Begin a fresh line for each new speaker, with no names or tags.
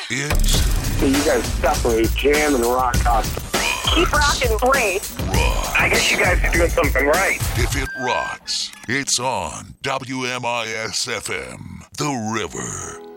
It's
You guys definitely jam and rock out.
Keep rocking great.
rock.
I guess you guys are doing something right.
If it rocks, it's on WMIS FM, The River.